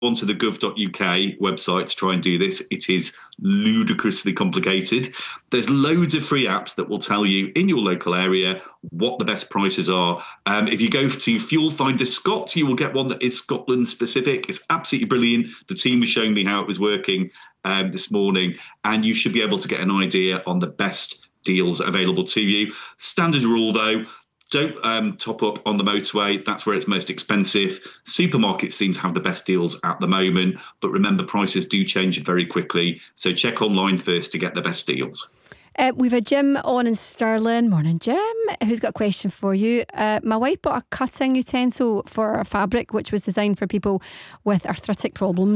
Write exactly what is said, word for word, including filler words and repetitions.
onto the gov dot U K website to try and do this. It is ludicrously complicated. There's loads of free apps that will tell you in your local area what the best prices are. Um, if you go to Fuel Finder Scott, you will get one that is Scotland specific. It's absolutely brilliant. The team was showing me how it was working um, this morning, and you should be able to get an idea on the best deals available to you. Standard rule though, don't um, top up on the motorway. That's where it's most expensive. Supermarkets seem to have the best deals at the moment, but remember, prices do change very quickly. So check online first to get the best deals. Uh, we've a Jim on in Stirling. Morning, Jim. Who's got a question for you? Uh, my wife bought a cutting utensil for fabric, which was designed for people with arthritic problems.